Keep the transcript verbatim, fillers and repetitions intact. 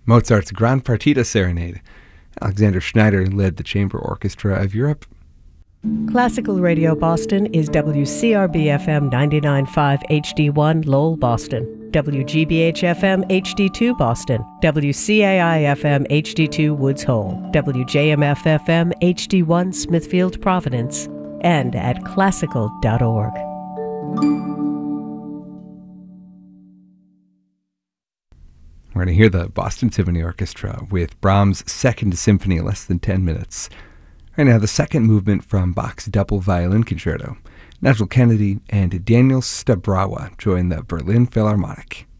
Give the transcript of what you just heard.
Mozart's Grand Partita Serenade. Alexander Schneider led the Chamber Orchestra of Europe. Classical Radio Boston is W C R B F M ninety-nine point five H D one Lowell, Boston, W G B H F M H D two Boston, W C A I F M H D two Woods Hole, W J M F F M H D one Smithfield, Providence, and at classical dot org. We're going to hear the Boston Symphony Orchestra with Brahms' Second Symphony in less than ten minutes. Right now, the second movement from Bach's Double Violin Concerto. Nigel Kennedy and Daniel Stabrawa join the Berlin Philharmonic.